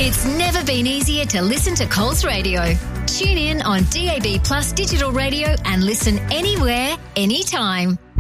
It's never been easier to listen to Coles Radio. Tune in on DAB Plus digital radio and listen anywhere, anytime.